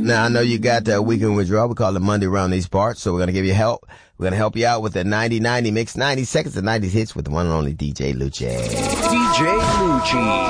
Now, I know you got that weekend withdrawal. We call it Monday around these parts, so we're going to give you help. We're going to help you out with the 90-90 mix, 90 seconds of 90s hits with the one and only DJ Lucci. DJ Lucci.